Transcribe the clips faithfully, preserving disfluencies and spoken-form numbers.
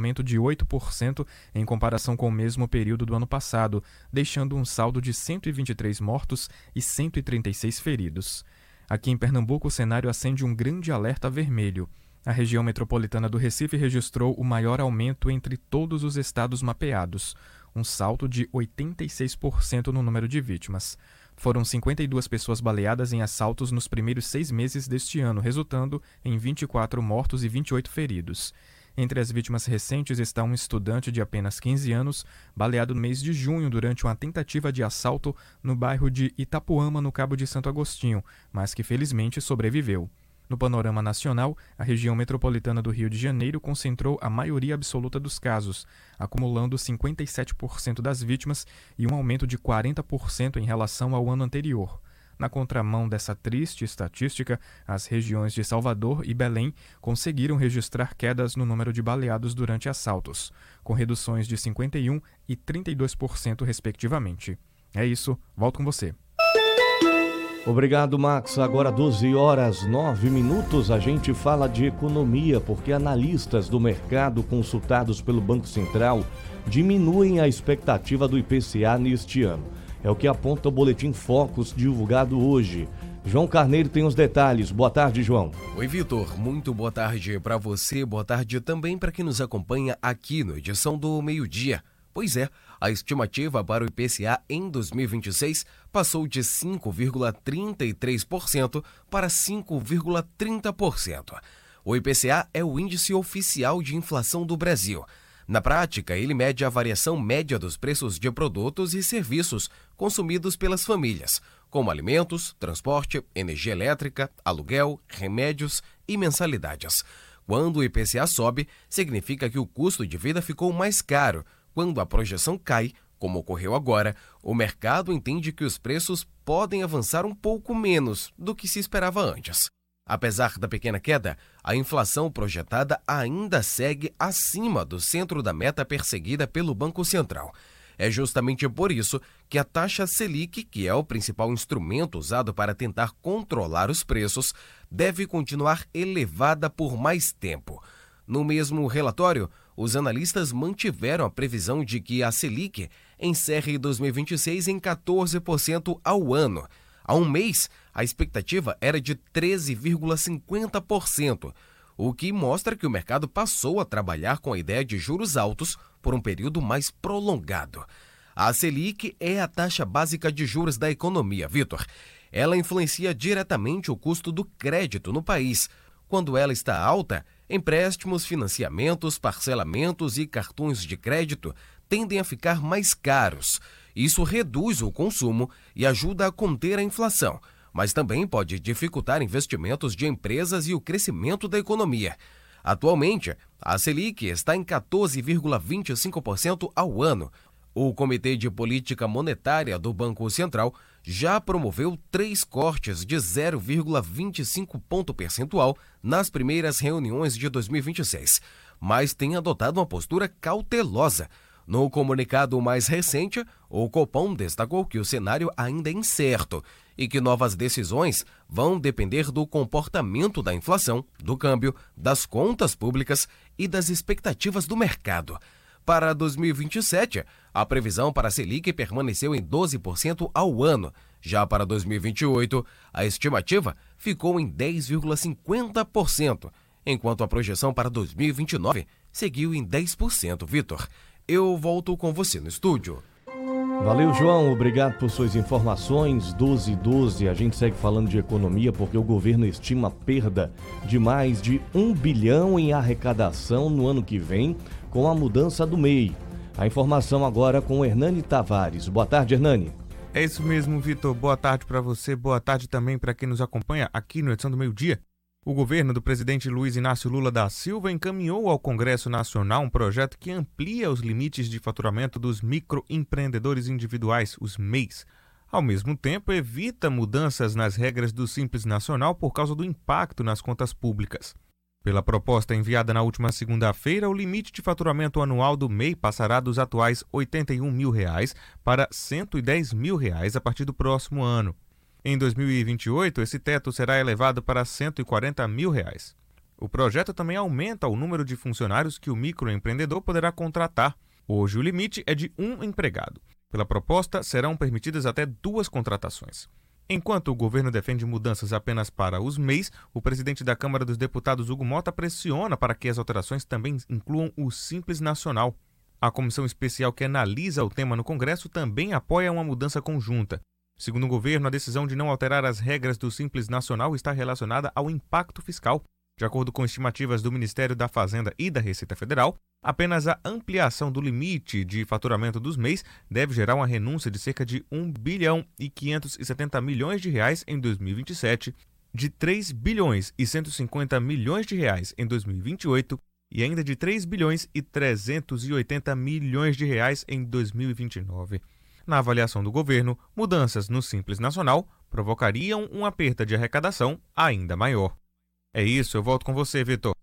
aumento de oito por cento em comparação com o mesmo período do ano passado, deixando um saldo de cento e vinte e três mortos e cento e trinta e seis feridos. Aqui em Pernambuco, o cenário acende um grande alerta vermelho. A região metropolitana do Recife registrou o maior aumento entre todos os estados mapeados, um salto de oitenta e seis por cento no número de vítimas. Foram cinquenta e duas pessoas baleadas em assaltos nos primeiros seis meses deste ano, resultando em vinte e quatro mortos e vinte e oito feridos. Entre as vítimas recentes está um estudante de apenas quinze anos, baleado no mês de junho durante uma tentativa de assalto no bairro de Itapuama, no Cabo de Santo Agostinho, mas que felizmente sobreviveu. No panorama nacional, a região metropolitana do Rio de Janeiro concentrou a maioria absoluta dos casos, acumulando cinquenta e sete por cento das vítimas e um aumento de quarenta por cento em relação ao ano anterior. Na contramão dessa triste estatística, as regiões de Salvador e Belém conseguiram registrar quedas no número de baleados durante assaltos, com reduções de cinquenta e um por cento e trinta e dois por cento, respectivamente. É isso, volto com você. Obrigado, Max. Agora doze horas, nove minutos, a gente fala de economia, porque analistas do mercado consultados pelo Banco Central diminuem a expectativa do I P C A neste ano. É o que aponta o Boletim Focus divulgado hoje. João Carneiro tem os detalhes. Boa tarde, João. Oi, Vitor. Muito boa tarde para você. Boa tarde também para quem nos acompanha aqui no Edição do Meio-Dia. Pois é, a estimativa para o I P C A em dois mil e vinte e seis passou de cinco vírgula trinta e três por cento para cinco vírgula trinta por cento. O I P C A é o índice oficial de inflação do Brasil. Na prática, ele mede a variação média dos preços de produtos e serviços consumidos pelas famílias, como alimentos, transporte, energia elétrica, aluguel, remédios e mensalidades. Quando o I P C A sobe, significa que o custo de vida ficou mais caro. Quando a projeção cai, como ocorreu agora, o mercado entende que os preços podem avançar um pouco menos do que se esperava antes. Apesar da pequena queda, a inflação projetada ainda segue acima do centro da meta perseguida pelo Banco Central. É justamente por isso que a taxa Selic, que é o principal instrumento usado para tentar controlar os preços, deve continuar elevada por mais tempo. No mesmo relatório, os analistas mantiveram a previsão de que a Selic encerre dois mil e vinte e seis em quatorze por cento ao ano. Há um mês, a expectativa era de treze vírgula cinquenta por cento, o que mostra que o mercado passou a trabalhar com a ideia de juros altos por um período mais prolongado. A Selic é a taxa básica de juros da economia, Vitor. Ela influencia diretamente o custo do crédito no país. Quando ela está alta, empréstimos, financiamentos, parcelamentos e cartões de crédito tendem a ficar mais caros. Isso reduz o consumo e ajuda a conter a inflação, mas também pode dificultar investimentos de empresas e o crescimento da economia. Atualmente, a Selic está em quatorze vírgula vinte e cinco por cento ao ano. O Comitê de Política Monetária do Banco Central já promoveu três cortes de zero vírgula vinte e cinco ponto percentual nas primeiras reuniões de dois mil e vinte e seis, mas tem adotado uma postura cautelosa. No comunicado mais recente, o Copom destacou que o cenário ainda é incerto e que novas decisões vão depender do comportamento da inflação, do câmbio, das contas públicas e das expectativas do mercado. Para dois mil e vinte e sete, a previsão para a Selic permaneceu em doze por cento ao ano. Já para dois mil e vinte e oito, a estimativa ficou em dez vírgula cinquenta por cento, enquanto a projeção para dois mil e vinte e nove seguiu em dez por cento, Vitor. Eu volto com você no estúdio. Valeu, João. Obrigado por suas informações. doze e doze, a gente segue falando de economia porque o governo estima perda de mais de um bilhão em arrecadação no ano que vem com a mudança do M E I. A informação agora com o Hernani Tavares. Boa tarde, Hernani. É isso mesmo, Vitor. Boa tarde para você. Boa tarde também para quem nos acompanha aqui no Edição do Meio-Dia. O governo do presidente Luiz Inácio Lula da Silva encaminhou ao Congresso Nacional um projeto que amplia os limites de faturamento dos microempreendedores individuais, os M E Is. Ao mesmo tempo, evita mudanças nas regras do Simples Nacional por causa do impacto nas contas públicas. Pela proposta enviada na última segunda-feira, o limite de faturamento anual do M E I passará dos atuais oitenta e um mil reais para cento e dez mil reais a partir do próximo ano. Em dois mil e vinte e oito, esse teto será elevado para cento e quarenta mil reais. O projeto também aumenta o número de funcionários que o microempreendedor poderá contratar. Hoje o limite é de um empregado. Pela proposta, serão permitidas até duas contratações. Enquanto o governo defende mudanças apenas para os M E Is, o presidente da Câmara dos Deputados, Hugo Mota, pressiona para que as alterações também incluam o Simples Nacional. A comissão especial que analisa o tema no Congresso também apoia uma mudança conjunta. Segundo o governo, a decisão de não alterar as regras do Simples Nacional está relacionada ao impacto fiscal. De acordo com estimativas do Ministério da Fazenda e da Receita Federal, apenas a ampliação do limite de faturamento dos M E Is deve gerar uma renúncia de cerca de um bilhão e quinhentos e setenta milhões de reais em dois mil e vinte e sete, de três bilhões e cento e cinquenta milhões de reais em dois mil e vinte e oito e ainda de três bilhões e trezentos e oitenta milhões de reais em dois mil e vinte e nove. Na avaliação do governo, mudanças no Simples Nacional provocariam uma perda de arrecadação ainda maior. É isso, eu volto com você, Vitor.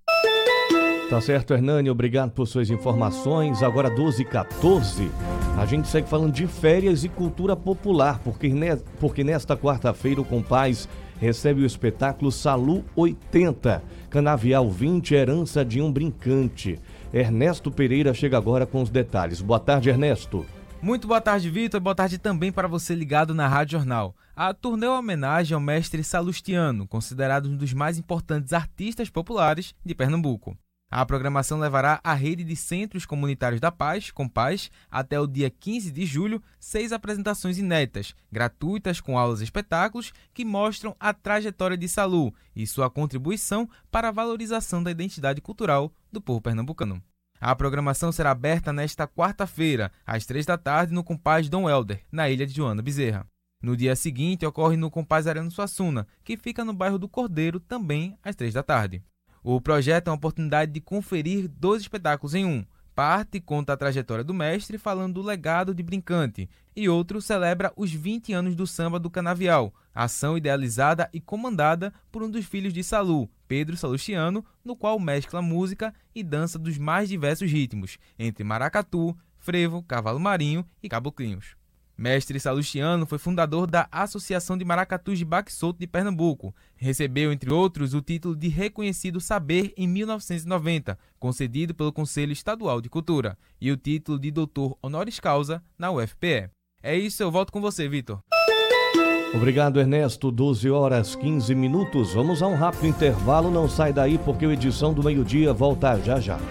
Tá certo, Hernani, obrigado por suas informações. Agora doze e quatorze, a gente segue falando de férias e cultura popular, porque, ne... porque nesta quarta-feira o Compaz recebe o espetáculo Salu oitenta, Canavial vinte, Herança de um Brincante. Ernesto Pereira chega agora com os detalhes. Boa tarde, Ernesto. Muito boa tarde, Vitor, e boa tarde também para você ligado na Rádio Jornal. A turnê é uma homenagem ao mestre Salustiano, considerado um dos mais importantes artistas populares de Pernambuco. A programação levará à rede de Centros Comunitários da Paz, Compaz, até o dia quinze de julho, seis apresentações inéditas, gratuitas com aulas e espetáculos que mostram a trajetória de Salu e sua contribuição para a valorização da identidade cultural do povo pernambucano. A programação será aberta nesta quarta-feira, às três da tarde, no Compaz Dom Helder, na ilha de Joana Bezerra. No dia seguinte, ocorre no Compaz Arena Suassuna, que fica no bairro do Cordeiro, também às três da tarde. O projeto é uma oportunidade de conferir dois espetáculos em um. Parte conta a trajetória do mestre, falando do legado de Brincante, e outro celebra os vinte anos do samba do Canavial, ação idealizada e comandada por um dos filhos de Salu, Pedro Salustiano, no qual mescla música e dança dos mais diversos ritmos, entre maracatu, frevo, cavalo marinho e caboclinhos. Mestre Salustiano foi fundador da Associação de Maracatus de Baque Solto de Pernambuco. Recebeu, entre outros, o título de Reconhecido Saber em mil novecentos e noventa, concedido pelo Conselho Estadual de Cultura, e o título de doutor honoris causa na U F P E. É isso, eu volto com você, Vitor. Obrigado, Ernesto. doze horas e quinze minutos. Vamos a um rápido intervalo. Não sai daí porque a edição do meio-dia volta já já.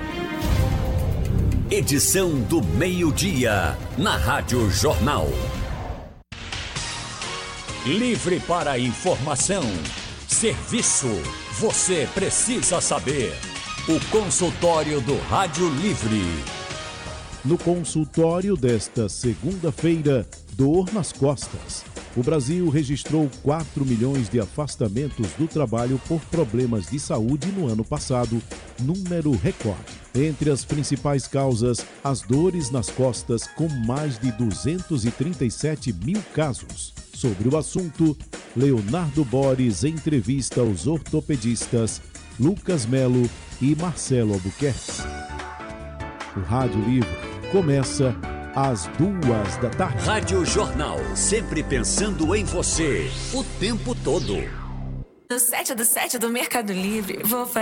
Edição do meio-dia, na Rádio Jornal. Livre para informação, serviço, você precisa saber. O consultório do Rádio Livre. No consultório desta segunda-feira, dor nas costas. O Brasil registrou quatro milhões de afastamentos do trabalho por problemas de saúde no ano passado, número recorde. Entre as principais causas, as dores nas costas, com mais de duzentos e trinta e sete mil casos. Sobre o assunto, Leonardo Boris entrevista os ortopedistas Lucas Melo e Marcelo Albuquerque. O Rádio Livre começa às duas da tarde. Rádio Jornal, sempre pensando em você, o tempo todo. Do sete do sete do Mercado Livre, vou fazer